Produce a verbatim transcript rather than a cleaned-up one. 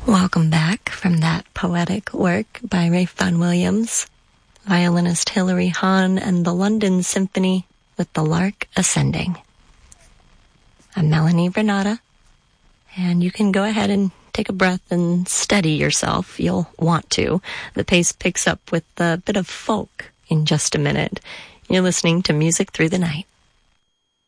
Welcome back from that poetic work by Ralph Vaughan Williams, violinist Hilary Hahn, and the London Symphony with The Lark Ascending. I'm Melanie Renata, and you can go ahead and take a breath and steady yourself. You'll want to. The pace picks up with a bit of folk in just a minute. You're listening to Music Through the Night.